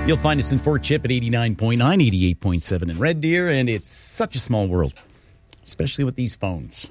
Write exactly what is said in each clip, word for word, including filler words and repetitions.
You'll find us in Fort Chip at eighty-nine point nine, eighty-eight point seven in Red Deer, and it's such a small world, especially with these phones.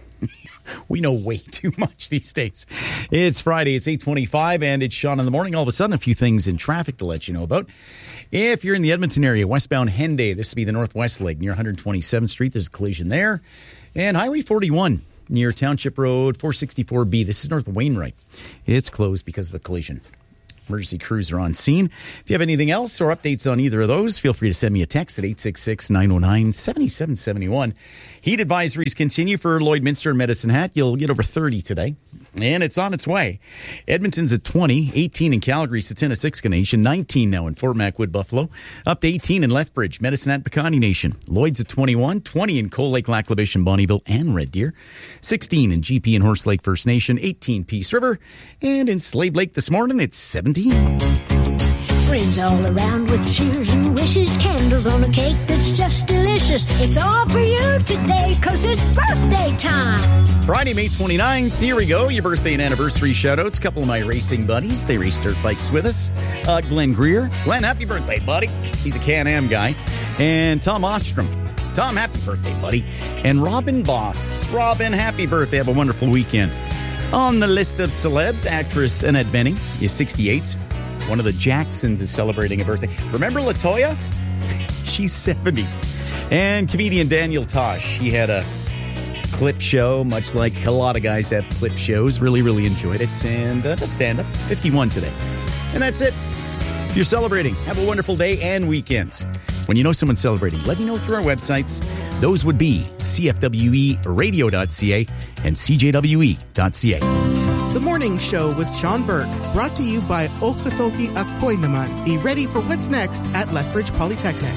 We know way too much these days. It's Friday, it's eight twenty-five, and it's Sean in the morning. All of a sudden, a few things in traffic to let you know about. If you're in the Edmonton area, westbound Henday, this would be the Northwest Leg near one twenty-seventh Street. There's a collision there. And Highway forty-one near Township Road four sixty-four B. This is north of Wainwright. It's closed because of a collision. Emergency crews are on scene. If you have anything else or updates on either of those, feel free to send me a text at eight six six, nine oh nine, seven seven seven one. Heat advisories continue for Lloydminster and Medicine Hat. You'll get over thirty today, and it's on its way. Edmonton's at twenty, eighteen in Calgary, Satina-Siksika Nation, nineteen now in Fort Macwood, Buffalo, up to eighteen in Lethbridge, Medicine Hat, Pecani Nation. Lloyd's at twenty-one, twenty in Cold Lake, Lac La Biche, and Bonnyville, and Red Deer, sixteen in G P and Horse Lake First Nation, eighteen Peace River, and in Slave Lake this morning, it's seventeen. Friends all around with cheers and wishes, candles on a cake that's just delicious. It's all for you today, cause it's birthday time. Friday, May twenty-ninth, here we go. Your birthday and anniversary shout-outs. A couple of my racing buddies. They race dirt bikes with us. Uh, Glenn Greer. Glenn, happy birthday, buddy. He's a Can-Am guy. And Tom Ostrom. Tom, happy birthday, buddy. And Robin Boss. Robin, happy birthday. Have a wonderful weekend. On the list of celebs, actress Annette Bening is sixty-eight. One of the Jacksons is celebrating a birthday. Remember LaToya? She's seventy. And comedian Daniel Tosh. He had a clip show, much like a lot of guys have clip shows. Really, really enjoyed it. And uh, the stand-up, fifty-one today. And that's it. If you're celebrating, have a wonderful day and weekend. When you know someone's celebrating, let me know through our websites. Those would be c f w e radio dot c a and c j w e dot c a. The Morning Show with Sean Burke, brought to you by Okatoki Akoy Naman. Be ready for what's next at Lethbridge Polytechnic.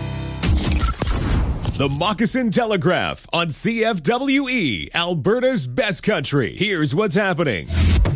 The Moccasin Telegraph on C F W E, Alberta's best country. Here's what's happening.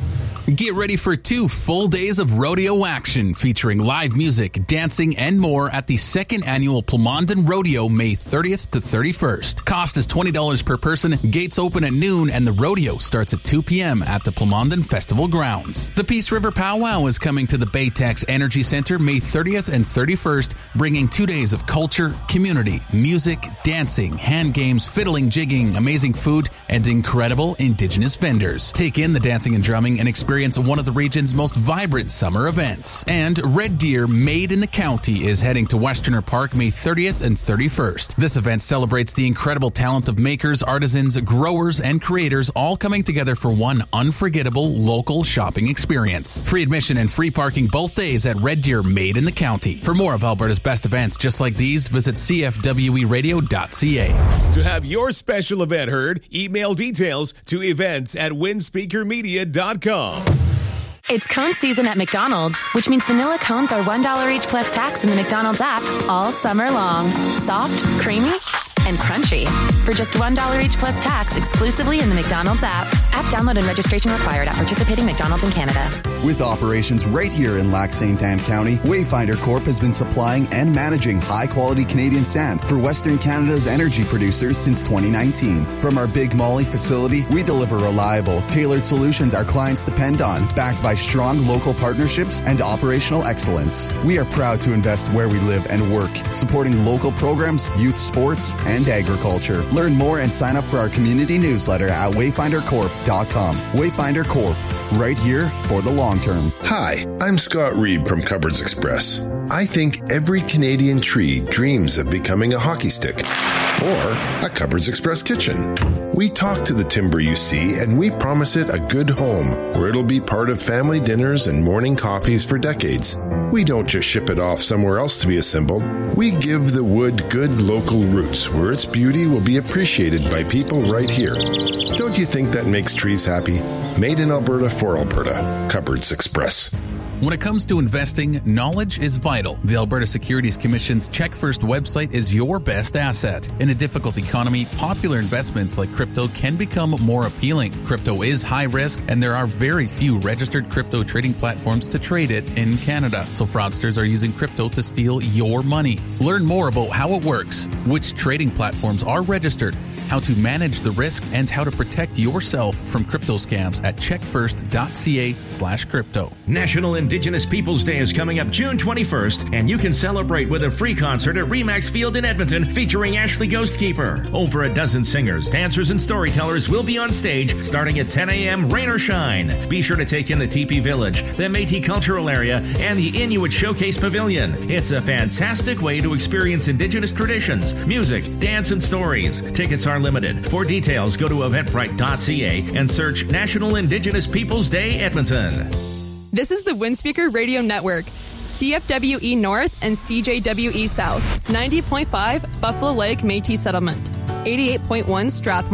Get ready for two full days of rodeo action featuring live music, dancing, and more at the second annual Plamondon Rodeo May thirtieth to thirty-first. Cost is twenty dollars per person, gates open at noon, and the rodeo starts at two p.m. at the Plamondon Festival grounds. The Peace River Powwow is coming to the Baytex Energy Center May thirtieth and thirty-first, bringing two days of culture, community, music, dancing, hand games, fiddling, jigging, amazing food, and incredible Indigenous vendors. Take in the dancing and drumming and experience one of the region's most vibrant summer events. And Red Deer Made in the County is heading to Westerner Park May thirtieth and thirty-first. This event celebrates the incredible talent of makers, artisans, growers, and creators all coming together for one unforgettable local shopping experience. Free admission and free parking both days at Red Deer Made in the County. For more of Alberta's best events just like these, visit c f w e radio dot c a. To have your special event heard, email details to events at winspeaker media dot com. It's cone season at McDonald's, which means vanilla cones are one dollar each plus tax in the McDonald's app all summer long. Soft, creamy, and crunchy. For just one dollar each plus tax exclusively in the McDonald's app. App download and registration required at participating McDonald's in Canada. With operations right here in Lac Saint Anne County, Wayfinder Corp has been supplying and managing high-quality Canadian sand for Western Canada's energy producers since twenty nineteen. From our Big Molly facility, we deliver reliable, tailored solutions our clients depend on, backed by strong local partnerships and operational excellence. We are proud to invest where we live and work, supporting local programs, youth sports, and agriculture. Learn more and sign up for our community newsletter at wayfinder corp dot com. Wayfinder Corp, right here for the long term. Hi, I'm Scott Reed from Cupboards Express. I think every Canadian tree dreams of becoming a hockey stick or a Cupboards Express kitchen. We talk to the timber you see, and we promise it a good home where it'll be part of family dinners and morning coffees for decades. We don't just ship it off somewhere else to be assembled. We give the wood good local roots where its beauty will be appreciated by people right here. Don't you think that makes trees happy? Made in Alberta for Alberta. Cupboards Express. When it comes to investing, knowledge is vital. The Alberta Securities Commission's Check First website is your best asset. In a difficult economy, popular investments like crypto can become more appealing. Crypto is high risk, and there are very few registered crypto trading platforms to trade it in Canada. So fraudsters are using crypto to steal your money. Learn more about how it works, which trading platforms are registered, how to manage the risk, and how to protect yourself from crypto scams at checkfirst.ca slash crypto. National Indigenous Peoples Day is coming up June twenty-first, and you can celebrate with a free concert at Remax Field in Edmonton featuring Ashley Ghostkeeper. Over a dozen singers, dancers, and storytellers will be on stage starting at ten a.m. rain or shine. Be sure to take in the Teepee Village, the Métis Cultural Area, and the Inuit Showcase Pavilion. It's a fantastic way to experience Indigenous traditions, music, dance, and stories. Tickets are limited. For details, go to eventbrite dot c a and search National Indigenous Peoples Day Edmonton. This is the Windspeaker Radio Network. C F W E North and C J W E South. ninety point five Buffalo Lake Métis Settlement. eighty-eight point one Strathmore.